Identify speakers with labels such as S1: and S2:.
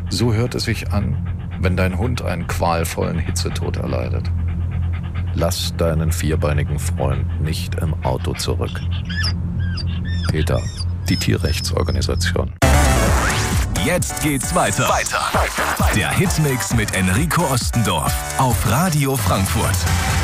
S1: So hört es sich an, wenn dein Hund einen qualvollen Hitzetod erleidet. Lass deinen vierbeinigen Freund nicht im Auto zurück. PETA, die Tierrechtsorganisation.
S2: Jetzt geht's weiter. Der Hitmix mit Enrico Ostendorf auf Radio Frankfurt.